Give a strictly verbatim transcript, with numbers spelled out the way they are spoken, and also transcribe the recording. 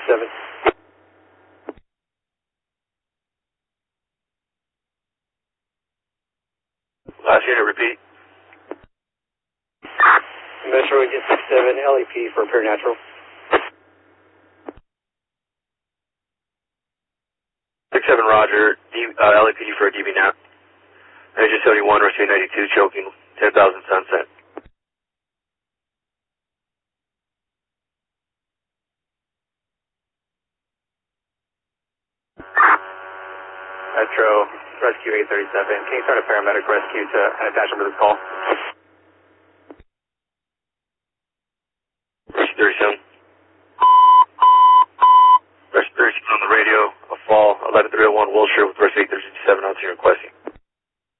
thirty-seven. Last unit, repeat. Metro Agent six seven, L E P for Paranatural. six seven, Roger. D, uh, L A P D for a D B nap. Engine seventy-one, Rescue ninety-two, choking, ten thousand Sunset. Metro, Rescue eight thirty-seven. Can you start a paramedic rescue to an attachment to this call?